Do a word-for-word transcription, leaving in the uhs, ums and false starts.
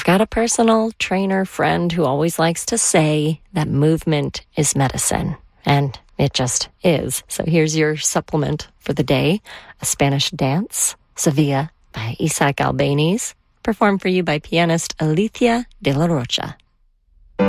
got a personal trainer friend who always likes to say that movement is medicine, and it just is. So here's your supplement for the day: a Spanish dance, Sevilla by Isaac Albéniz, performed for you by pianist Alicia de la Rocha.